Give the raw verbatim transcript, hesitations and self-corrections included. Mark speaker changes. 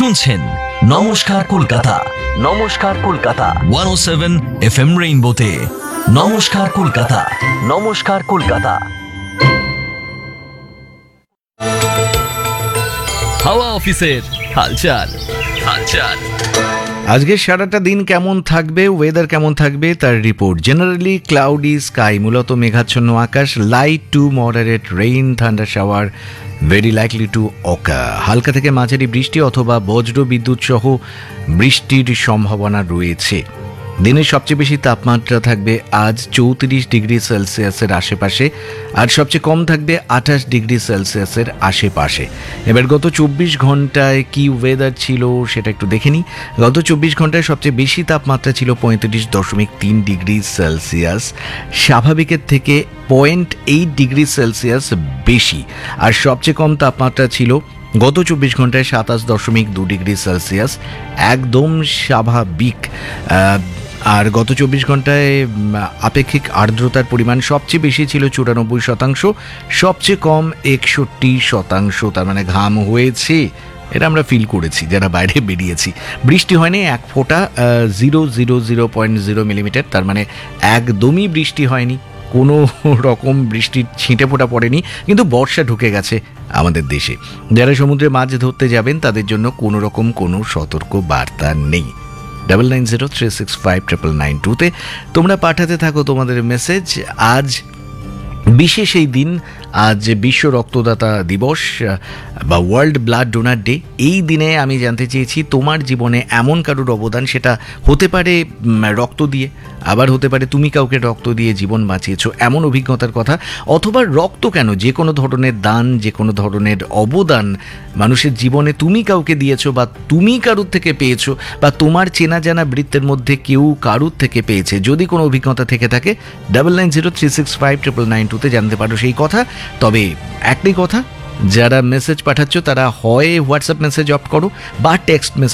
Speaker 1: শুনছেন নমস্কার কলকাতা, নমস্কার কলকাতা ওয়ান ও সেভেন এফ এম রেইনবোতে। নমস্কার কলকাতা, নমস্কার কলকাতা। হাওয়া অফিসের হালচাল হালচাল।
Speaker 2: আজকে সারাটা দিন কেমন থাকবে, ওয়েদার কেমন থাকবে তার রিপোর্ট। জেনারেলি ক্লাউডি স্কাই, মূলত মেঘাচ্ছন্ন আকাশ, light to moderate rain, thunder shower, very likely to অকা। হালকা থেকে মাঝারি বৃষ্টি অথবা বজ্র বিদ্যুৎ সহ বৃষ্টির সম্ভাবনা রয়েছে। দিনের সবচেয়ে বেশি তাপমাত্রা থাকবে আজ চৌত্রিশ ডিগ্রি সেলসিয়াসের আশেপাশে, আর সবচেয়ে কম থাকবে আঠাশ ডিগ্রি সেলসিয়াসের আশেপাশে। এবার গত চব্বিশ ঘন্টায় কি ওয়েদার ছিল সেটা একটু দেখে নিই। গত চব্বিশ ঘন্টায় সবচেয়ে বেশি তাপমাত্রা ছিল পঁয়ত্রিশ দশমিক তিন ডিগ্রি সেলসিয়াস, স্বাভাবিকের থেকে পয়েন্ট এইট ডিগ্রি সেলসিয়াস বেশি। আর সবচেয়ে কম তাপমাত্রা ছিল গত চব্বিশ ঘন্টায় সাতাশ দশমিক দু ডিগ্রি সেলসিয়াস, একদম স্বাভাবিক। আর গত চব্বিশ ঘন্টায় আপেক্ষিক আর্দ্রতার পরিমাণ সবচেয়ে বেশি ছিল চুরানব্বই শতাংশ, সবচেয়ে কম একষট্টি শতাংশ। তার মানে ঘাম হয়েছে, এটা আমরা ফিল করেছি যারা বাইরে বেরিয়েছি। বৃষ্টি হয়নি এক ফোঁটা, zero zero zero point zero millimetre, তার মানে একদমই বৃষ্টি হয়নি, কোনো রকম বৃষ্টির ছিটে ফোঁটা পড়েনি। কিন্তু বর্ষা ঢুকে গেছে আমাদের দেশে। যারা সমুদ্রে মাছ ধরতে যাবেন তাদের জন্য কোনো রকম কোনো সতর্ক বার্তা নেই। Double nine zero three six five triple nine টুতে তোমরা পাঠাতে থাকো তোমাদের মেসেজ। আজ বিশেষ এই দিন, আজ বিশ্ব রক্তদাতা দিবস বা ওয়ার্ল্ড ব্লাড ডোনার ডে। এই দিনে আমি জানতে চেয়েছি তোমার জীবনে এমন কারোর অবদান, সেটা হতে পারে রক্ত দিয়ে, আবার হতে পারে তুমি কাউকে রক্ত দিয়ে জীবন বাঁচিয়েছো, এমন অভিজ্ঞতার কথা। অথবা রক্ত কেন, যে কোনো ধরনের দান, যে কোনো ধরনের অবদান মানুষের জীবনে তুমি কাউকে দিয়েছো, বা তুমি কারুর থেকে পেয়েছো, বা তোমার চেনা জানা বৃত্তের মধ্যে কেউ কারুর থেকে পেয়েছে। যদি কোনো অভিজ্ঞতা থেকে থাকে, double nine zero three six five triple nine টুতে জানতে পারো সেই কথা। তবে একটাই কথা, যারা মেসেজ পাঠাচ্ছ তারা হয় হোয়াটসঅ্যাপ মেসেজ অপ্ট করো বা টেক্সট মেসেজ